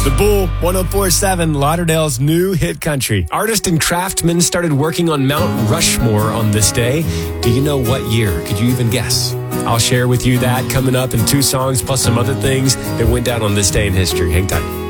The Bull, 104.7, Lauderdale's new hit country. Artists and craftsmen started working on Mount Rushmore on this day. Do you know what year? Could you even guess? I'll share with you that coming up in 2 songs plus some other things that went down on this day in history. Hang tight.